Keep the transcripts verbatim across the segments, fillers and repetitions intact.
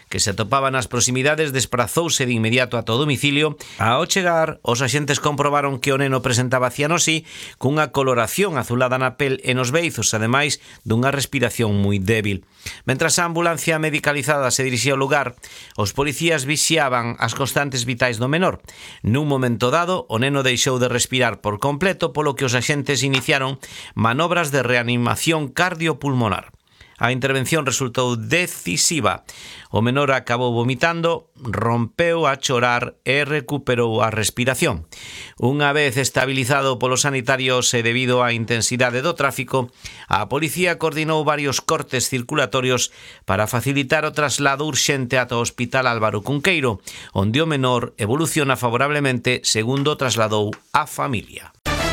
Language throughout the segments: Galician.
que se atopaba nas proximidades, desprazouse de inmediato ata o domicilio. Ao chegar, os axentes comprobaron que o neno presentaba cianosi cunha coloración azulada na pel e nos beizos, ademais dunha respiración moi débil. Mentras a ambulancia medicalizada se dirixía ao lugar, os policías vixiaban as constantes vitais do menor. Nun momento dado, o neno deixou de respirar por completo, polo que os axentes iniciaron manobras de reanimación cardiopulmonar. A intervención resultou decisiva. O menor acabou vomitando, rompeu a chorar e recuperou a respiración. Unha vez estabilizado polos sanitarios e debido á intensidade do tráfico, a policía coordinou varios cortes circulatorios para facilitar o traslado urxente ata o Hospital Álvaro Cunqueiro, onde o menor evoluciona favorablemente, segundo trasladou a familia.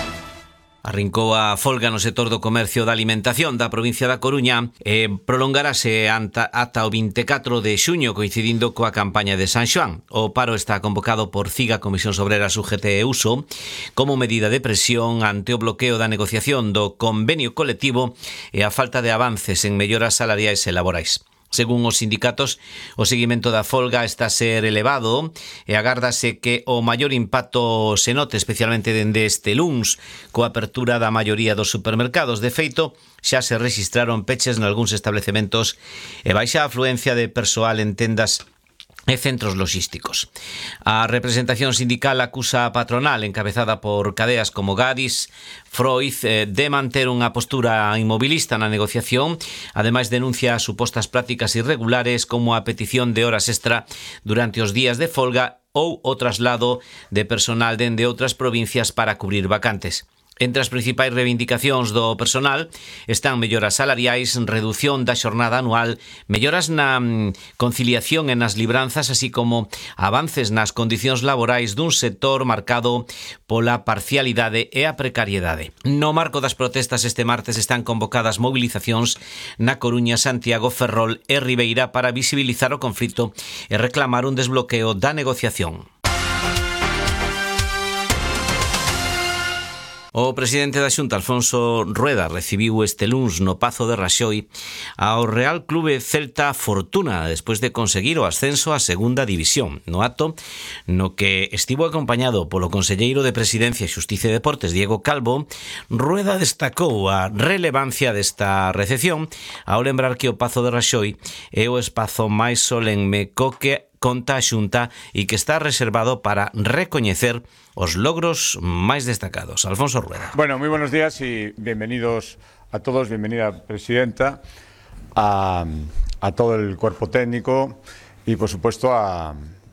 Arrincou a folga no sector do comercio da alimentación da provincia da Coruña e prolongarase ata o vinte e catro de xuño, coincidindo coa campaña de San Xoán. O paro está convocado por CIGA, Comisión Obreras, U G T e Uso, como medida de presión ante o bloqueo da negociación do convenio colectivo e a falta de avances en melloras salariais e laborais. Según os sindicatos, o seguimento da folga está a ser elevado e agárdase que o maior impacto se note especialmente dende este luns coa apertura da maioría dos supermercados. De feito, xa se registraron peches nalgúns establecementos e baixa afluencia de persoal en tendas e centros logísticos. A representación sindical acusa a patronal, encabezada por cadeas como Gadis, Freud, de manter unha postura inmobilista na negociación. Ademais, denuncia as supostas prácticas irregulares como a petición de horas extra durante os días de folga ou o traslado de personal dende outras provincias para cubrir vacantes. Entre as principais reivindicacións do personal están melloras salariais, redución da xornada anual, melloras na conciliación e nas libranzas, así como avances nas condicións laborais dun sector marcado pola parcialidade e a precariedade. No marco das protestas, este martes están convocadas movilizacións na Coruña, Santiago, Ferrol e Ribeira para visibilizar o conflito e reclamar un desbloqueo da negociación. O presidente da Xunta, Alfonso Rueda, recibiu este luns no Pazo de Raxoi ao Real Clube Celta Fortuna despois de conseguir o ascenso á segunda división. No acto, no que estivo acompañado polo conselleiro de Presidencia, Xustiza e Deportes, Diego Calvo, Rueda destacou a relevancia desta recepción ao lembrar que o Pazo de Raxoi é o espazo máis solemne co que conta a Xunta e que está reservado para recoñecer os logros máis destacados. Alfonso Rueda. Bueno, muy buenos días y bienvenidos a todos, bienvenida Presidenta, a, a todo el cuerpo técnico y por supuesto a,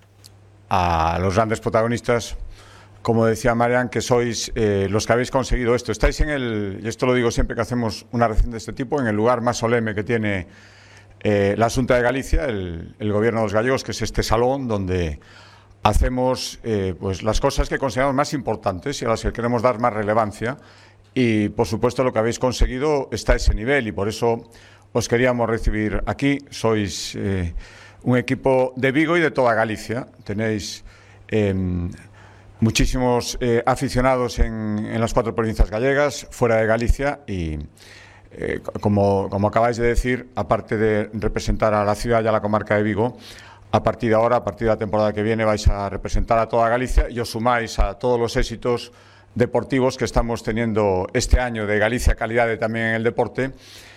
a los grandes protagonistas, como decía Marian, que sois eh, los que habéis conseguido esto. Estáis en el, y esto lo digo siempre que hacemos una recepción de este tipo, en el lugar más solemne que tiene Eh, la Xunta de Galicia, el, el Gobierno de los Gallegos, que es este salón donde hacemos eh, pues las cosas que consideramos más importantes y a las que queremos dar más relevancia. Y, por supuesto, lo que habéis conseguido está a ese nivel y por eso os queríamos recibir aquí. Sois eh, un equipo de Vigo y de toda Galicia. Tenéis eh, muchísimos eh, aficionados en, en las cuatro provincias gallegas, fuera de Galicia y... Eh, como, como acabáis de decir, aparte de representar a la ciudad y a la comarca de Vigo, a partir de ahora, a partir de la temporada que viene, vais a representar a toda Galicia y os sumáis a todos los éxitos deportivos que estamos teniendo este año de Galicia Calidade también en el deporte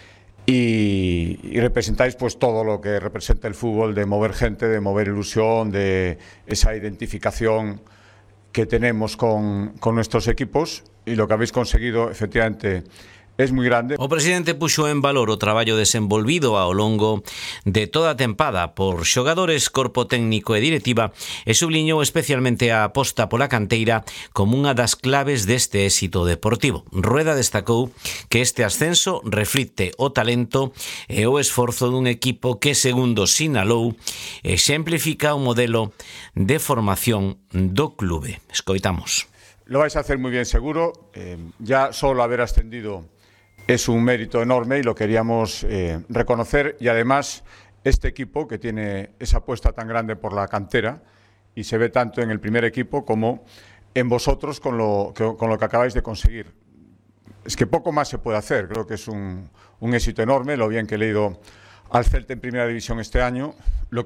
y, y representáis pues todo lo que representa el fútbol, de mover gente, de mover ilusión, de esa identificación que tenemos con, con nuestros equipos y lo que habéis conseguido efectivamente es moi grande. O presidente puxo en valor o traballo desenvolvido ao longo de toda a tempada por xogadores, corpo técnico e directiva e subliñou especialmente a aposta pola canteira como unha das claves deste éxito deportivo. Rueda destacou que este ascenso reflicte o talento e o esforzo dun equipo que, segundo sinalou, exemplifica o modelo de formación do clube. Escoitamos. Lo vais a hacer muy bien seguro. Eh, ya solo haber ascendido es un mérito enorme y lo queríamos eh, reconocer y además este equipo que tiene esa apuesta tan grande por la cantera y se ve tanto en el primer equipo como en vosotros con lo que, con lo que acabáis de conseguir. Es que poco más se puede hacer, creo que es un, un éxito enorme, lo bien que he leído al Celta en Primera División este año. Lo